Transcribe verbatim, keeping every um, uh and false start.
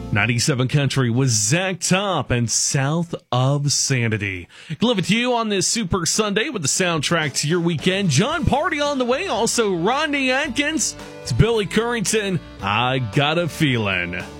ninety-seven Country with Zach Top and South of Sanity. Delivered to you on this Super Sunday with the soundtrack to your weekend. John Party on the way. Also, Rodney Atkins. It's Billy Currington. I Got a Feeling.